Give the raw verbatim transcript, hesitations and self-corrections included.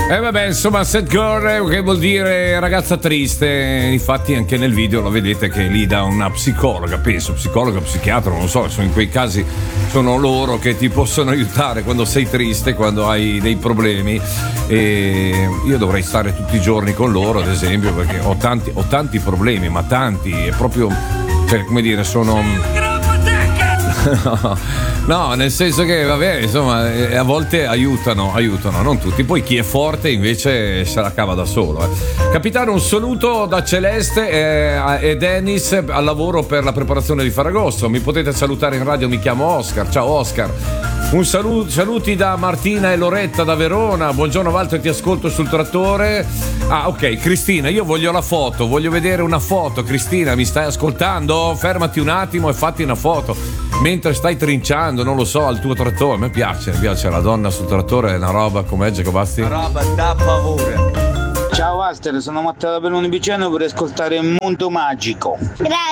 Eh vabbè, insomma, sad girl, che vuol dire ragazza triste. Infatti anche nel video lo vedete che lì da una psicologa, penso, psicologa, psichiatra, non so, sono in quei casi, sono loro che ti possono aiutare quando sei triste, quando hai dei problemi. E io dovrei stare tutti i giorni con loro, ad esempio, perché ho tanti, ho tanti problemi, ma tanti, è proprio, cioè, come dire, sono... No, no, nel senso che vabbè, insomma, eh, a volte aiutano, aiutano, non tutti. Poi chi è forte invece se la cava da solo. Eh. Capitano, un saluto da Celeste e, e Dennis al lavoro per la preparazione di Ferragosto. Mi potete salutare in radio, mi chiamo Oscar. Ciao Oscar. Un saluto, saluti da Martina e Loretta da Verona. Buongiorno Walter, ti ascolto sul trattore. Ah, ok, Cristina, io voglio la foto, voglio vedere una foto. Cristina, mi stai ascoltando? Fermati un attimo e fatti una foto mentre stai trinciando, non lo so, al tuo trattore. A me piace, mi piace la donna sul trattore, è una roba come Giacomo Basti. Una roba da favore. Ciao Walter, sono Matteo da Belloni Piceno per ascoltare Mondo Magico. Grazie.